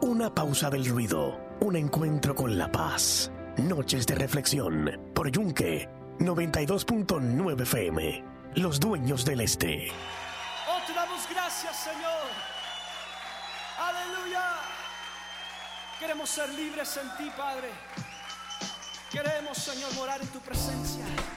Una pausa del ruido, un encuentro con la paz. Noches de reflexión por Yunque 92.9 FM. Los dueños del este. Oh, te damos gracias, Señor. Aleluya. Queremos ser libres en ti, Padre. Queremos, Señor, morar en tu presencia.